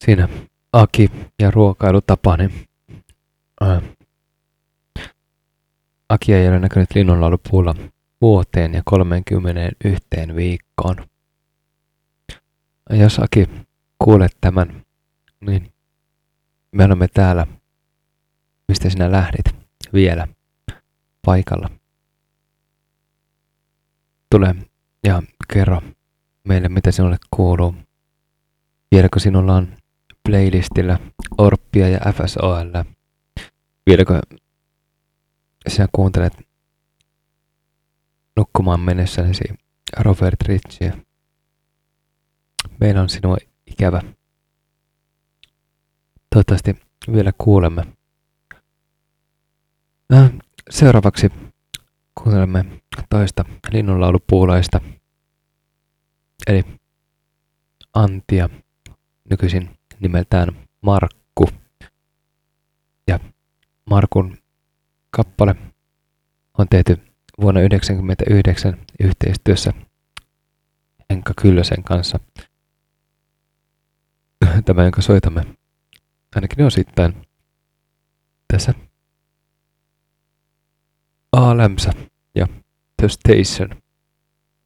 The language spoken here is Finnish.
Siinä Aki ja ruokailutapani. Aki ei ole näkynyt linnunlaulupuulla vuoteen ja 31 viikkoon. Jos Aki kuulet tämän, niin me olemme täällä, mistä sinä lähdit vielä paikalla. Tule ja kerro meille, mitä sinulle kuuluu. Vieläkö sinulla on playlistillä Orppia ja FSOL? Vieläkö sinä kuuntelet nukkumaan mennessäsi Robert Ritchie? Meillä on sinua ikävä. Toivottavasti vielä kuulemme. Seuraavaksi kuuntelemme toista linnunlaulupuulaista, eli Antia, nykyisin nimeltään Markku. Ja Markun kappale on tehty vuonna 1999 yhteistyössä Henkka Kyllösen kanssa. Tämä, jonka soitamme, ainakin osittain tässä A-lämpsä ja The Station.